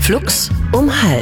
Flux um 12:30.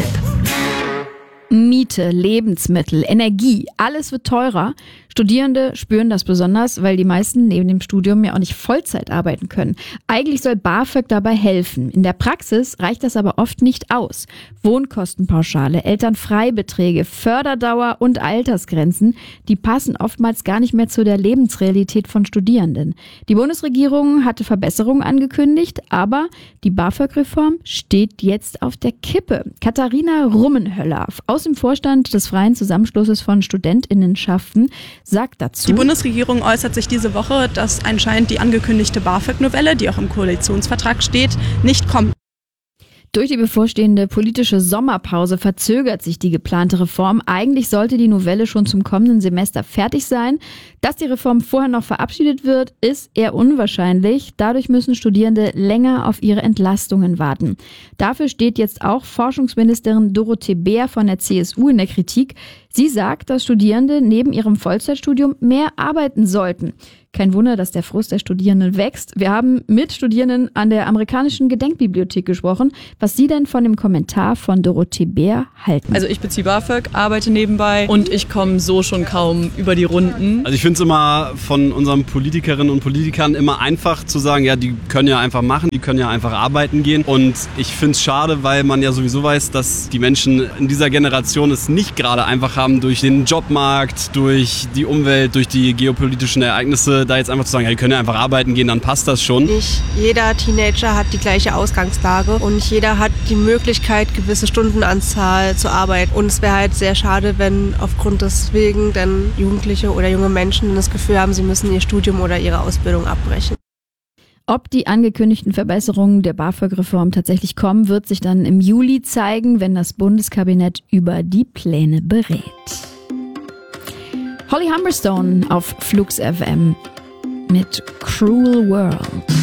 Miete, Lebensmittel, Energie, alles wird teurer. Studierende spüren das besonders, weil die meisten neben dem Studium ja auch nicht Vollzeit arbeiten können. Eigentlich soll BAföG dabei helfen. In der Praxis reicht das aber oft nicht aus. Wohnkostenpauschale, Elternfreibeträge, Förderdauer und Altersgrenzen, die passen oftmals gar nicht mehr zu der Lebensrealität von Studierenden. Die Bundesregierung hatte Verbesserungen angekündigt, aber die BAföG-Reform steht jetzt auf der Kippe. Katharina Rummenhöller aus dem Vorstand des Freien Zusammenschlusses von Studentinnenschaften sagt dazu: Die Bundesregierung äußert sich diese Woche, dass anscheinend die angekündigte BAföG-Novelle, die auch im Koalitionsvertrag steht, nicht kommt. Durch die bevorstehende politische Sommerpause verzögert sich die geplante Reform. Eigentlich sollte die Novelle schon zum kommenden Semester fertig sein. Dass die Reform vorher noch verabschiedet wird, ist eher unwahrscheinlich. Dadurch müssen Studierende länger auf ihre Entlastungen warten. Dafür steht jetzt auch Forschungsministerin Dorothee Bär von der CSU in der Kritik. Sie sagt, dass Studierende neben ihrem Vollzeitstudium mehr arbeiten sollten. Kein Wunder, dass der Frust der Studierenden wächst. Wir haben mit Studierenden an der amerikanischen Gedenkbibliothek gesprochen, was sie denn von dem Kommentar von Dorothee Bär halten. Also ich beziehe BAföG, arbeite nebenbei und ich komme so schon kaum über die Runden. Also ich finde es immer von unseren Politikerinnen und Politikern immer einfach zu sagen, ja, die können ja einfach machen, die können ja einfach arbeiten gehen. Und ich finde es schade, weil man ja sowieso weiß, dass die Menschen in dieser Generation es nicht gerade einfach haben durch den Jobmarkt, durch die Umwelt, durch die geopolitischen Ereignisse, da jetzt einfach zu sagen, ja, die können ja einfach arbeiten gehen, dann passt das schon. Nicht jeder Teenager hat die gleiche Ausgangslage und nicht jeder hat die Möglichkeit, gewisse Stundenanzahl zu arbeiten. Und es wäre halt sehr schade, wenn aufgrund deswegen dann Jugendliche oder junge Menschen das Gefühl haben, sie müssen ihr Studium oder ihre Ausbildung abbrechen. Ob die angekündigten Verbesserungen der BAföG-Reform tatsächlich kommen, wird sich dann im Juli zeigen, wenn das Bundeskabinett über die Pläne berät. Holly Humberstone auf Flux FM mit Cruel World.